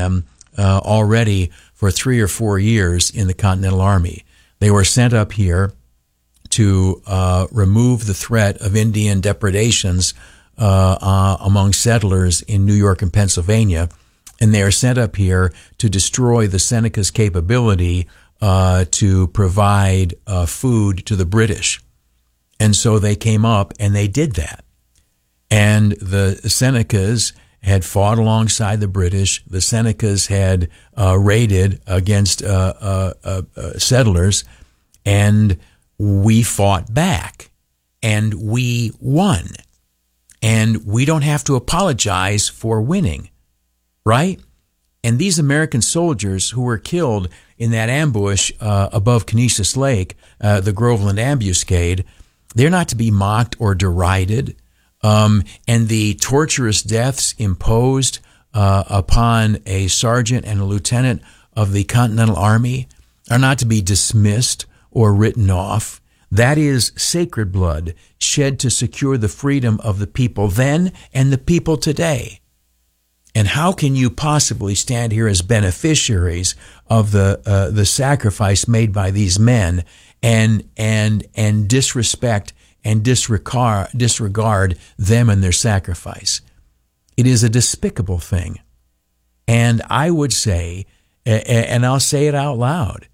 them already for 3 or 4 years in the Continental Army. They were sent up here to remove the threat of Indian depredations among settlers in New York and Pennsylvania, and they are sent up here to destroy the Seneca's capability to provide food to the British. And so they came up and they did that. And the Senecas had fought alongside the British. The Senecas had raided against settlers, and we fought back, and we won. And we don't have to apologize for winning, right? And these American soldiers who were killed in that ambush above Conesus Lake, the Groveland ambuscade, they're not to be mocked or derided. And the torturous deaths imposed upon a sergeant and a lieutenant of the Continental Army are not to be dismissed or written off. That is sacred blood shed to secure the freedom of the people then and the people today. And how can you possibly stand here as beneficiaries of the sacrifice made by these men and disrespect and disregard them and their sacrifice? It is a despicable thing. And I would say, and I'll say it out loud,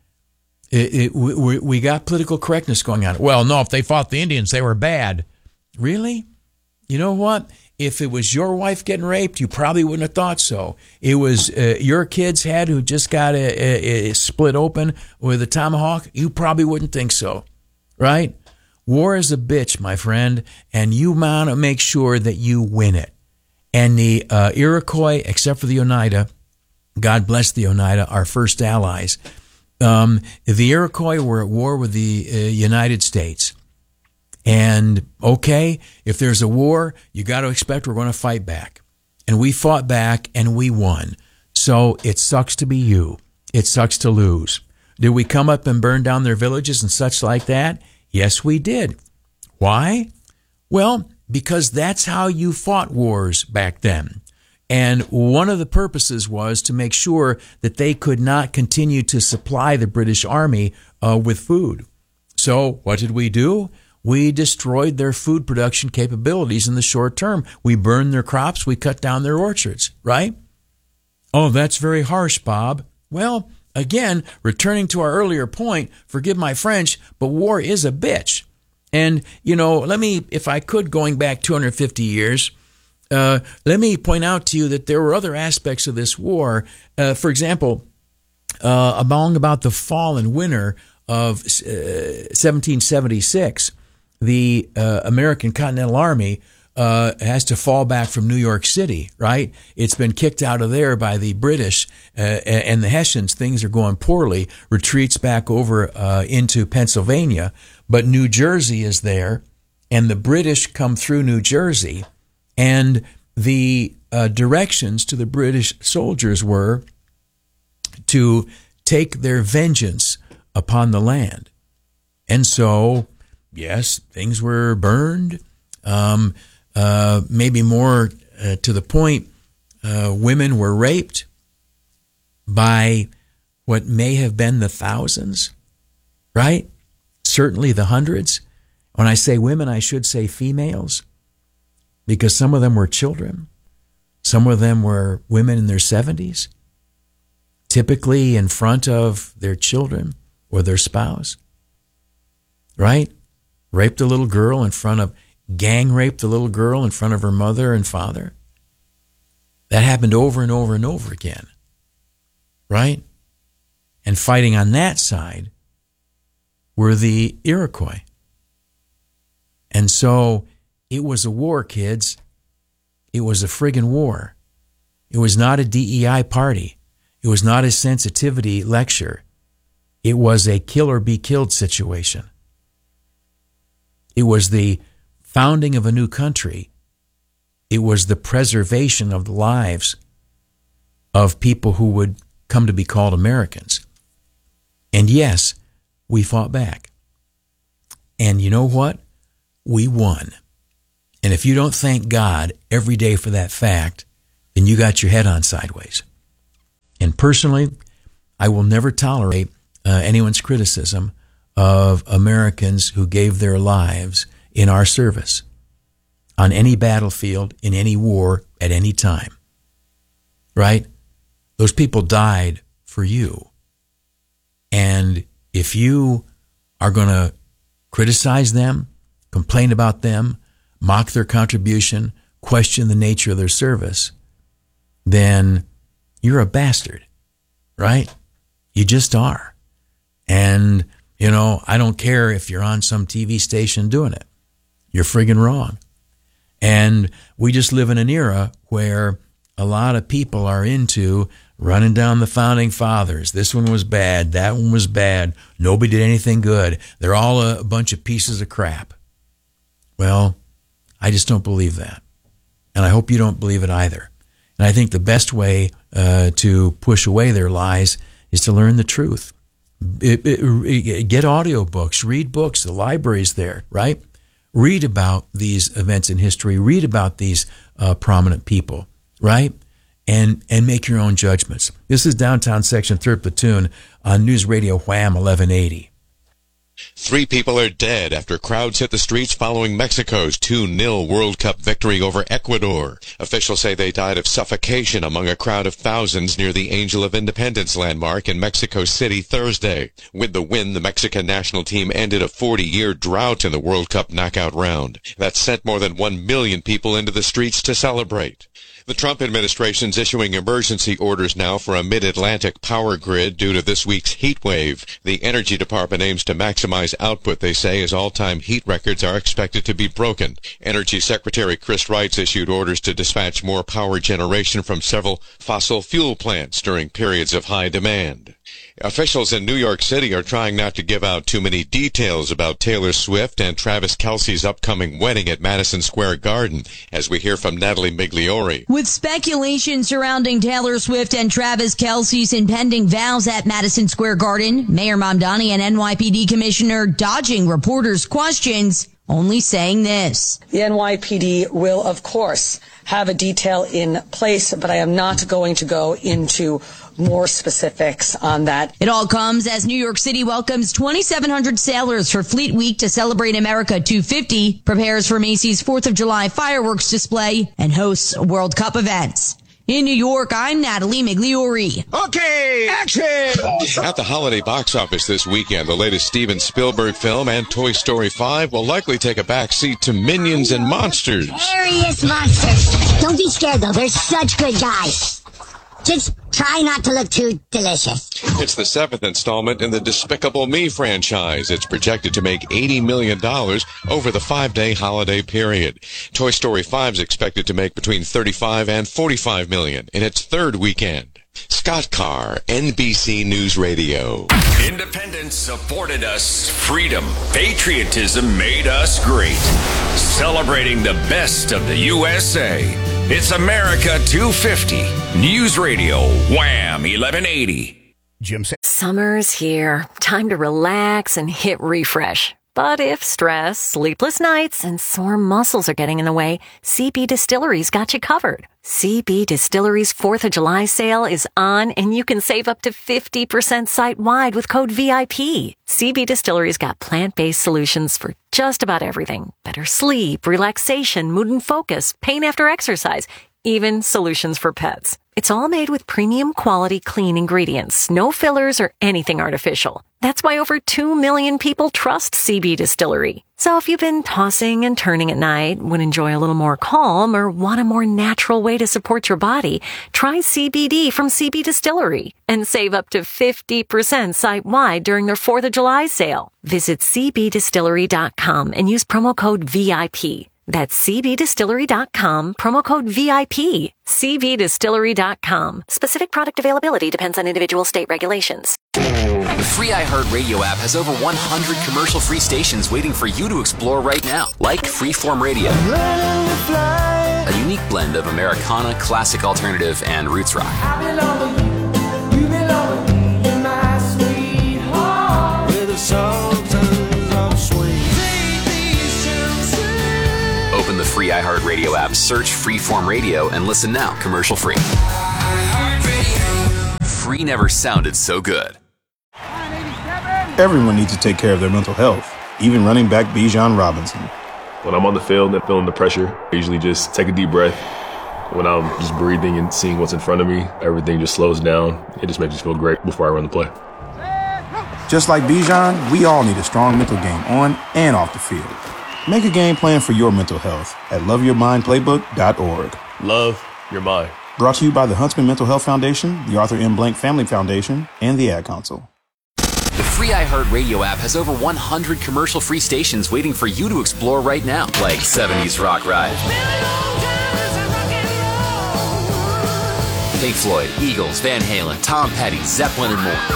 we got political correctness going on. Well, no, if they fought the Indians, they were bad. Really? You know what? If it was your wife getting raped, you probably wouldn't have thought so. It was your kid's head who just got split open with a tomahawk, you probably wouldn't think so, right? War is a bitch, my friend, and you want to make sure that you win it. And the Iroquois, except for the Oneida, God bless the Oneida, our first allies, the Iroquois were at war with the United States. And, okay, if there's a war, you got to expect we're going to fight back. And we fought back, and we won. So it sucks to be you. It sucks to lose. Did we come up and burn down their villages and such like that? Yes, we did. Why? Well, because that's how you fought wars back then. And one of the purposes was to make sure that they could not continue to supply the British Army with food. So what did we do? We destroyed their food production capabilities in the short term. We burned their crops. We cut down their orchards, right? Oh, that's very harsh, Bob. Well, again, returning to our earlier point, forgive my French, but war is a bitch. And, you know, let me, if I could, going back 250 years, let me point out to you that there were other aspects of this war. For example, about the fall and winter of 1776, the American Continental Army has to fall back from New York City, right? It's been kicked out of there by the British and the Hessians. Things are going poorly. Retreats back over into Pennsylvania. But New Jersey is there, and the British come through New Jersey, and the directions to the British soldiers were to take their vengeance upon the land. And so, yes, things were burned. Maybe more to the point, women were raped by what may have been the thousands, right? Certainly the hundreds. When I say women, I should say females, because some of them were children. Some of them were women in their 70s, typically in front of their children or their spouse, right? Raped a little girl in front of, gang raped a little girl in front of her mother and father. That happened over and over and over again, right? And fighting on that side were the Iroquois. And so it was a war, kids. It was a friggin' war. It was not a DEI party. It was not a sensitivity lecture. It was a kill or be killed situation. It was the founding of a new country. It was the preservation of the lives of people who would come to be called Americans. And yes, we fought back. And you know what? We won. And if you don't thank God every day for that fact, then you got your head on sideways. Personally, I will never tolerate anyone's criticism of Americans who gave their lives in our service on any battlefield, in any war, at any time. Right? Those people died for you. And if you are going to criticize them, complain about them, mock their contribution, question the nature of their service, then you're a bastard, right? You just are. And, I don't care if you're on some TV station doing it. You're friggin' wrong. And we just live in an era where a lot of people are into running down the founding fathers. This one was bad. That one was bad. Nobody did anything good. They're all a bunch of pieces of crap. Well, I just don't believe that. And I hope you don't believe it either. And I think the best way to push away their lies is to learn the truth. Get audiobooks, read books, the library's there, right? Read about these events in history, read about these prominent people, right? And make your own judgments. This is Downtown Section 3rd Platoon on News Radio Wham 1180. 3 people are dead after crowds hit the streets following Mexico's 2-0 World Cup victory over Ecuador. Officials say they died of suffocation among a crowd of thousands near the Angel of Independence landmark in Mexico City Thursday. With the win, the Mexican national team ended a 40-year drought in the World Cup knockout round. That sent more than 1 million people into the streets to celebrate. The Trump administration's issuing emergency orders now for a mid-Atlantic power grid due to this week's heat wave. The Energy Department aims to maximize output, they say, as all-time heat records are expected to be broken. Energy Secretary Chris Wright issued orders to dispatch more power generation from several fossil fuel plants during periods of high demand. Officials in New York City are trying not to give out too many details about Taylor Swift and Travis Kelce's upcoming wedding at Madison Square Garden, as we hear from Natalie Migliori. With speculation surrounding Taylor Swift and Travis Kelce's impending vows at Madison Square Garden, Mayor Mamdani and NYPD Commissioner dodging reporters' questions, only saying this. The NYPD will, of course, have a detail in place, but I am not going to go into more specifics on that. It all comes as New York City welcomes 2,700 sailors for Fleet Week to celebrate America 250, prepares for Macy's 4th of July fireworks display, and hosts World Cup events. In New York, I'm Natalie Migliori. Okay, action! At the holiday box office this weekend, the latest Steven Spielberg film and Toy Story 5 will likely take a back seat to Minions and Monsters. Scariest monsters. Don't be scared, though. They're such good guys. Just try not to look too delicious. It's the 7th installment in the Despicable Me franchise. It's projected to make $80 million over the 5-day holiday period. Toy Story 5 is expected to make between $35 and $45 million in its 3rd weekend. Scott Carr, NBC News Radio. Independence supported us. Freedom, patriotism made us great. Celebrating the best of the USA. It's America 250. News Radio, Wham 1180. Jim said. Summer's here. Time to relax and hit refresh. But if stress, sleepless nights, and sore muscles are getting in the way, CB Distillery's got you covered. CB Distillery's 4th of July sale is on, and you can save up to 50% site-wide with code VIP. CB Distillery's got plant-based solutions for just about everything. Better sleep, relaxation, mood and focus, pain after exercise, even solutions for pets. It's all made with premium quality clean ingredients, no fillers or anything artificial. That's why over 2 million people trust CB Distillery. So if you've been tossing and turning at night, would enjoy a little more calm, or want a more natural way to support your body, try CBD from CB Distillery and save up to 50% site-wide during their 4th of July sale. Visit cbdistillery.com and use promo code VIP. That's cbdistillery.com, promo code VIP. cbdistillery.com. Specific product availability depends on individual state regulations. The free iHeartRadio app has over 100 commercial-free stations waiting for you to explore right now, like Freeform Radio, a unique blend of Americana, classic alternative, and roots rock. Open the free iHeartRadio app, search Freeform Radio, and listen now, commercial-free. Free never sounded so good. Everyone needs to take care of their mental health, even running back Bijan Robinson. When I'm on the field and feeling the pressure, I usually just take a deep breath. When I'm just breathing and seeing what's in front of me, everything just slows down. It just makes me feel great before I run the play. Just like Bijan, we all need a strong mental game on and off the field. Make a game plan for your mental health at loveyourmindplaybook.org. Love your mind. Brought to you by the Huntsman Mental Health Foundation, the Arthur M. Blank Family Foundation, and the Ad Council. The free iHeartRadio app has over 100 commercial-free stations waiting for you to explore right now, like 70s Rock Ride, Pink Floyd, Eagles, Van Halen, Tom Petty, Zeppelin, and more.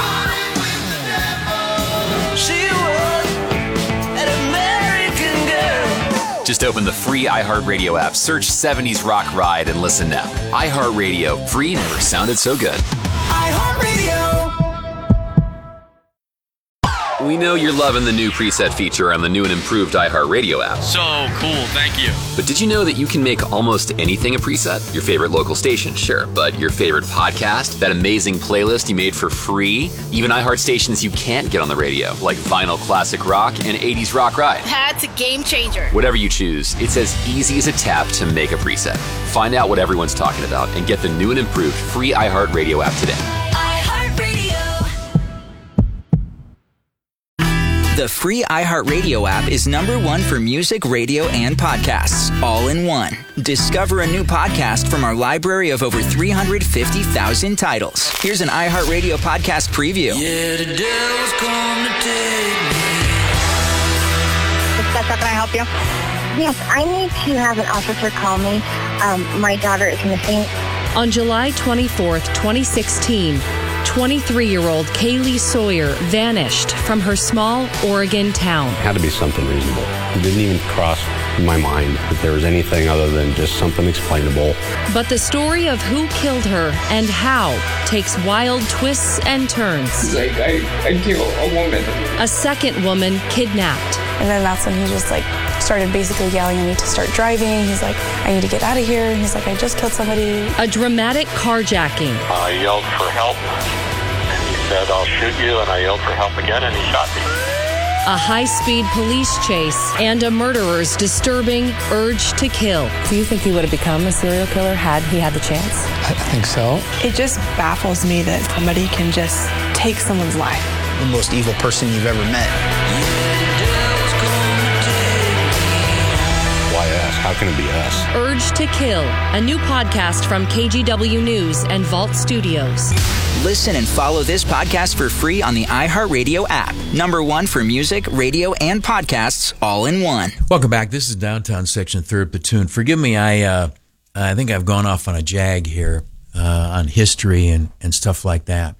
Just open the free iHeartRadio app, search 70s Rock Ride, and listen now. iHeartRadio, free never sounded so good. iHeartRadio. We know you're loving the new preset feature on the new and improved iHeartRadio app. So cool, thank you. But did you know that you can make almost anything a preset? Your favorite local station, sure, but your favorite podcast, that amazing playlist you made for free, even iHeart stations you can't get on the radio, like Vinyl Classic Rock and 80s Rock Ride. That's a game changer. Whatever you choose, it's as easy as a tap to make a preset. Find out what everyone's talking about and get the new and improved free iHeartRadio app today. The free iHeartRadio app is #1 for music, radio, and podcasts, all in one. Discover a new podcast from our library of over 350,000 titles. Here's an iHeartRadio podcast preview. Yeah, the devil's come to take me. Can I help you? Yes, I need to have an officer call me. My daughter is missing. On July 24th, 2016, 23-year-old Kaylee Sawyer vanished from her small Oregon town. It had to be something reasonable. It didn't even cross my mind that there was anything other than just something explainable. But the story of who killed her and how takes wild twists and turns. He's like, I killed a woman. A second woman kidnapped. And then that's when he just started basically yelling at me to start driving. He's like, I need to get out of here. And he's like, I just killed somebody. A dramatic carjacking. I yelled for help, and he said, I'll shoot you, and I yelled for help again, and he shot me. A high-speed police chase and a murderer's disturbing urge to kill. Do you think he would have become a serial killer had he had the chance? I think so. It just baffles me that somebody can just take someone's life. The most evil person you've ever met. Why us? How can it be us? Urge to Kill, a new podcast from KGW News and Vault Studios. Listen and follow this podcast for free on the iHeartRadio app. #1 for music, radio, and podcasts, all in one. Welcome back. This is Downtown Section 3rd Platoon. Forgive me, I think I've gone off on a jag here on history and stuff like that.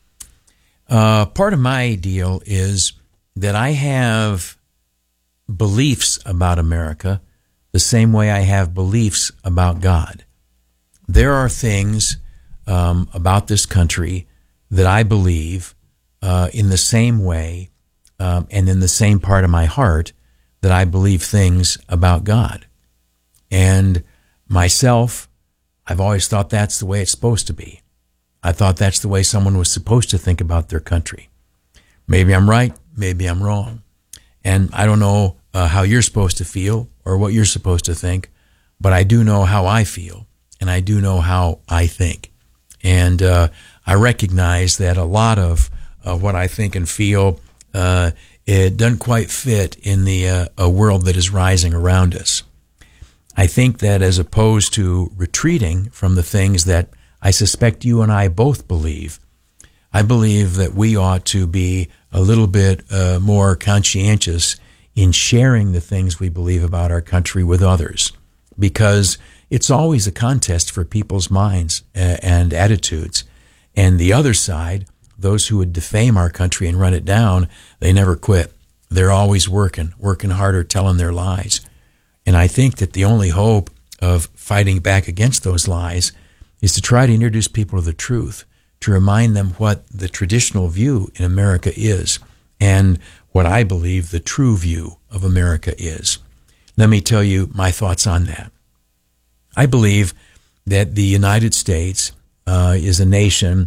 Part of my deal is that I have beliefs about America the same way I have beliefs about God. There are things about this country that I believe in the same way and in the same part of my heart that I believe things about God. And myself, I've always thought that's the way it's supposed to be. I thought that's the way someone was supposed to think about their country. Maybe I'm right, maybe I'm wrong. And I don't know how you're supposed to feel or what you're supposed to think, but I do know how I feel, and I do know how I think. And I recognize that a lot of what I think and feel, it doesn't quite fit in the a world that is rising around us. I think that as opposed to retreating from the things that I suspect you and I both believe, I believe that we ought to be a little bit more conscientious in sharing the things we believe about our country with others, because it's always a contest for people's minds and attitudes. And the other side, those who would defame our country and run it down, they never quit. They're always working harder, telling their lies. And I think that the only hope of fighting back against those lies is to try to introduce people to the truth, to remind them what the traditional view in America is and what I believe the true view of America is. Let me tell you my thoughts on that. I believe that the United States is a nation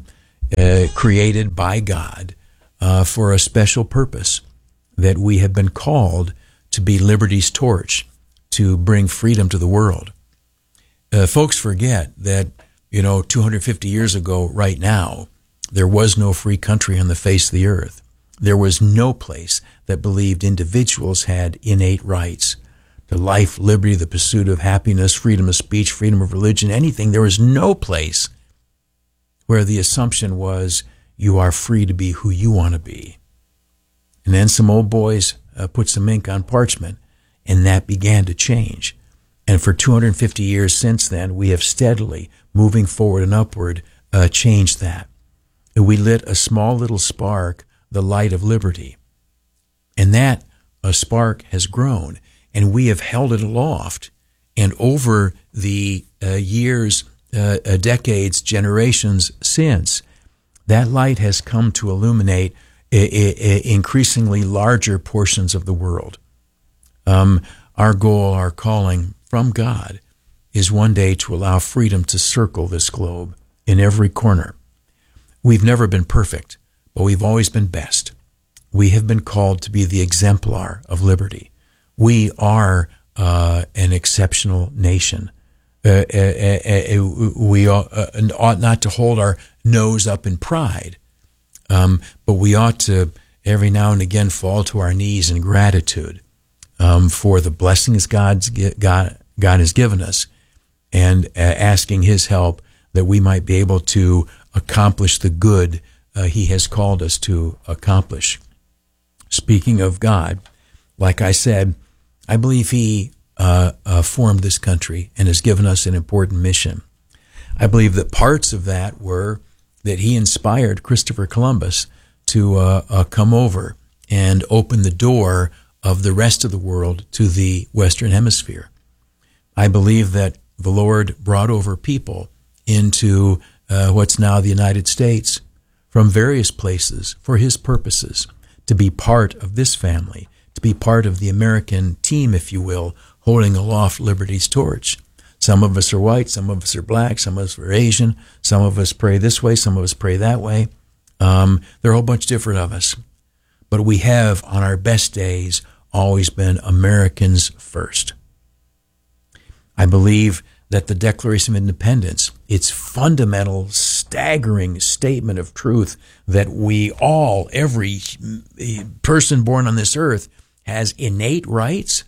created by God for a special purpose, that we have been called to be liberty's torch, to bring freedom to the world. Folks forget that, 250 years ago right now, there was no free country on the face of the earth. There was no place that believed individuals had innate rights to life, liberty, the pursuit of happiness, freedom of speech, freedom of religion, anything. There was no place where the assumption was you are free to be who you want to be. And then some old boys put some ink on parchment, and that began to change. And for 250 years since then, we have steadily, moving forward and upward, changed that. And we lit a small little spark, the light of liberty. And that spark has grown, and we have held it aloft. And over the years, decades, generations since, that light has come to illuminate increasingly larger portions of the world. Our goal, our calling from God, is one day to allow freedom to circle this globe in every corner. We've never been perfect, but we've always been best. We have been called to be the exemplar of liberty. We are an exceptional nation. We ought not to hold our nose up in pride, but we ought to every now and again fall to our knees in gratitude for the blessings God has given us, and asking His help that we might be able to accomplish the good He has called us to accomplish. Speaking of God, like I said, I believe He formed this country and has given us an important mission. I believe that parts of that were that He inspired Christopher Columbus to come over and open the door of the rest of the world to the Western Hemisphere. I believe that the Lord brought over people into what's now the United States from various places for His purposes, to be part of this family, to be part of the American team, if you will, holding aloft liberty's torch. Some of us are white, some of us are black, some of us are Asian, some of us pray this way, some of us pray that way. There are a whole bunch different of us. But we have, on our best days, always been Americans first. I believe that the Declaration of Independence, its fundamental, staggering statement of truth that we all, every person born on this earth, has innate rights.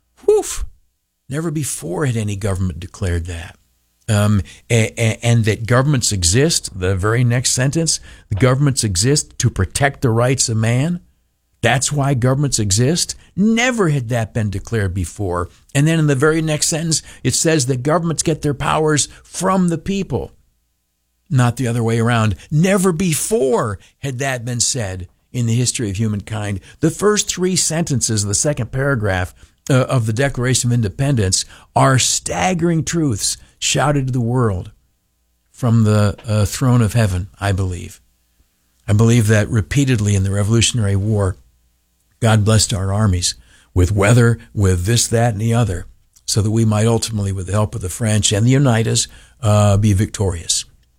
Never before had any government declared that. And that governments exist, the very next sentence, the governments exist to protect the rights of man. That's why governments exist. Never had that been declared before. And then in the very next sentence, it says that governments get their powers from the people, not the other way around. Never before had that been said in the history of humankind. The first three sentences of the second paragraph of the Declaration of Independence are staggering truths shouted to the world from the throne of heaven, I believe. I believe that repeatedly in the Revolutionary War, God blessed our armies with weather, with this, that, and the other, so that we might ultimately, with the help of the French and the Unitas, be victorious.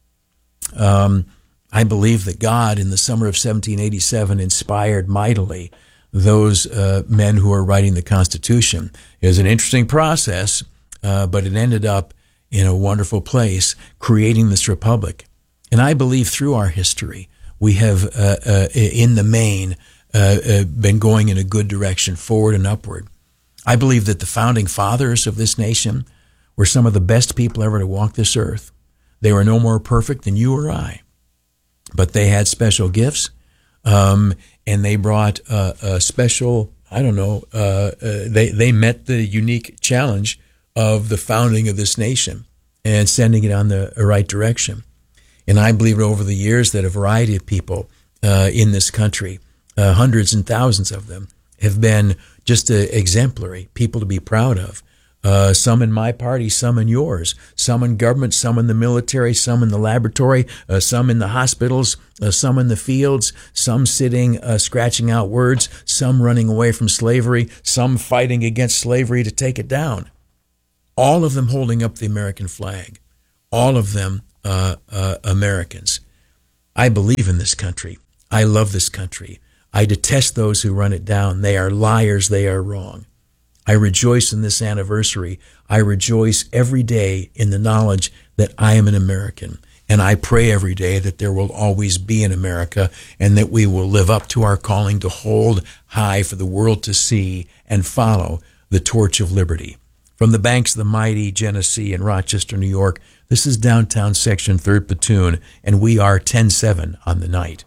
I believe that God, in the summer of 1787, inspired mightily those men who are writing the Constitution. It was an interesting process, but it ended up in a wonderful place, creating this republic. And I believe through our history, we have, in the main, been going in a good direction, forward and upward. I believe that the founding fathers of this nation were some of the best people ever to walk this earth. They were no more perfect than you or I, but they had special gifts, and they brought a special, they met the unique challenge of the founding of this nation and sending it on the right direction. And I believe over the years that a variety of people in this country, hundreds and thousands of them, have been just exemplary, people to be proud of. Some in my party, some in yours, some in government, some in the military, some in the laboratory, some in the hospitals, some in the fields, some sitting, scratching out words, some running away from slavery, some fighting against slavery to take it down. All of them holding up the American flag. All of them Americans. I believe in this country. I love this country. I detest those who run it down. They are liars. They are wrong. I rejoice in this anniversary. I rejoice every day in the knowledge that I am an American. And I pray every day that there will always be an America and that we will live up to our calling to hold high for the world to see and follow the torch of liberty. From the banks of the mighty Genesee in Rochester, New York, this is Downtown Section 3rd Platoon, and we are 10-7 on the night.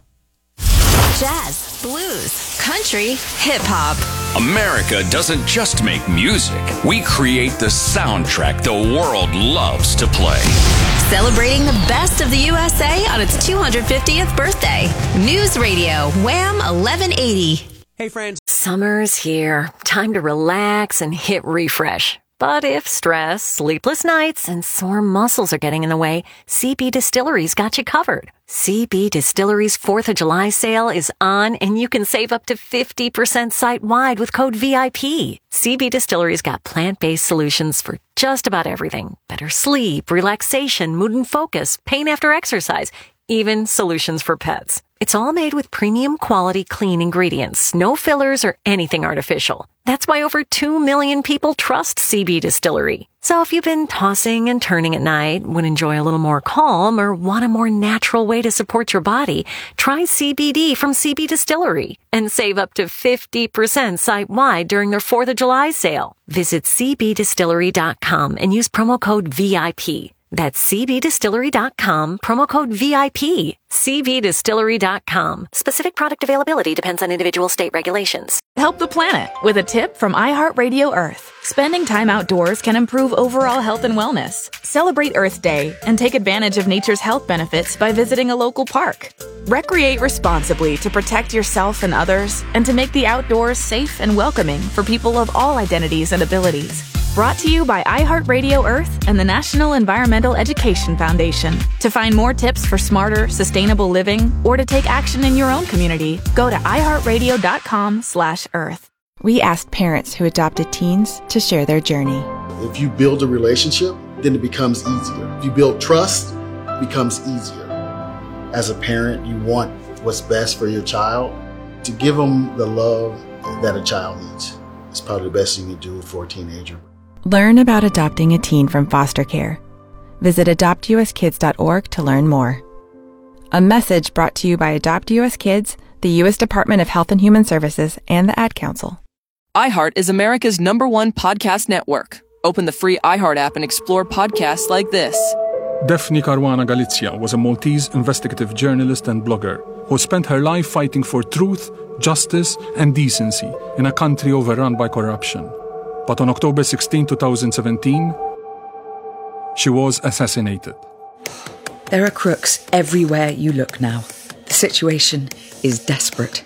Jazz, blues, country, hip-hop. America doesn't just make music. We create the soundtrack the world loves to play. Celebrating the best of the USA on its 250th birthday. News Radio, Wham 1180. Hey, friends. Summer's here. Time to relax and hit refresh. But if stress, sleepless nights, and sore muscles are getting in the way, CB Distillery's got you covered. CB Distillery's 4th of July sale is on, and you can save up to 50% site-wide with code VIP. CB Distillery's got plant-based solutions for just about everything. Better sleep, relaxation, mood and focus, pain after exercise, even solutions for pets. It's all made with premium quality clean ingredients, no fillers or anything artificial. That's why over 2 million people trust CB Distillery. So if you've been tossing and turning at night, would enjoy a little more calm, or want a more natural way to support your body, try CBD from CB Distillery and save up to 50% site-wide during their 4th of July sale. Visit cbdistillery.com and use promo code VIP. That's cbdistillery.com, promo code VIP. cbdistillery.com. Specific product availability depends on individual state regulations. Help the planet with a tip from iHeartRadio Earth. Spending time outdoors can improve overall health and wellness. Celebrate Earth Day and take advantage of nature's health benefits by visiting a local park. Recreate responsibly to protect yourself and others, and to make the outdoors safe and welcoming for people of all identities and abilities. Brought to you by iHeartRadio Earth and the National Environmental Education Foundation. To find more tips for smarter, sustainable living, or to take action in your own community, go to iHeartRadio.com/Earth. We asked parents who adopted teens to share their journey. If you build a relationship, then it becomes easier. If you build trust, it becomes easier. As a parent, you want what's best for your child. To give them the love that a child needs. It's probably the best you can do for a teenager. Learn about adopting a teen from foster care. Visit adoptuskids.org to learn more. A message brought to you by Adopt US Kids, the U.S. Department of Health and Human Services, and the Ad Council. iHeart is America's #1 podcast network. Open the free iHeart app and explore podcasts like this. Daphne Caruana Galizia was a Maltese investigative journalist and blogger who spent her life fighting for truth, justice, and decency in a country overrun by corruption. But on October 16, 2017, she was assassinated. There are crooks everywhere you look now. The situation is desperate.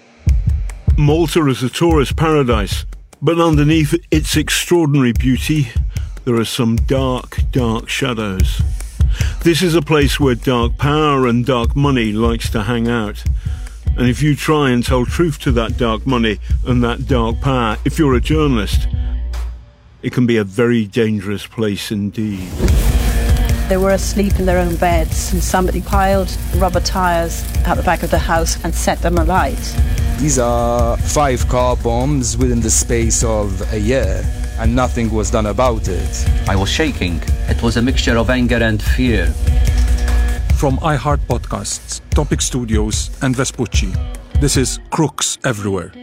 Malta is a tourist paradise, but underneath its extraordinary beauty, there are some dark, dark shadows. This is a place where dark power and dark money likes to hang out. And if you try and tell truth to that dark money and that dark power, if you're a journalist, it can be a very dangerous place indeed. They were asleep in their own beds, and somebody piled rubber tyres out the back of the house and set them alight. These are 5 car bombs within the space of a year, and nothing was done about it. I was shaking. It was a mixture of anger and fear. From iHeart Podcasts, Topic Studios, and Vespucci, this is Crooks Everywhere.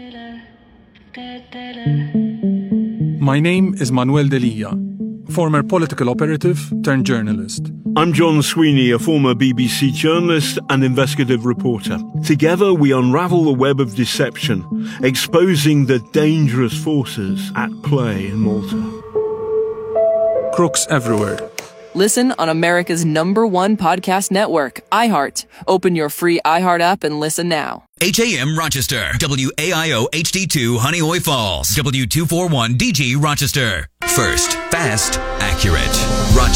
My name is Manuel Delia, former political operative turned journalist. I'm John Sweeney, a former BBC journalist and investigative reporter. Together we unravel the web of deception, exposing the dangerous forces at play in Malta. Crooks Everywhere. Listen on America's #1 podcast network, iHeart. Open your free iHeart app and listen now. HAM Rochester, WAIO HD2 Honeoye Falls, W241DG Rochester. First, fast, accurate. Rochester.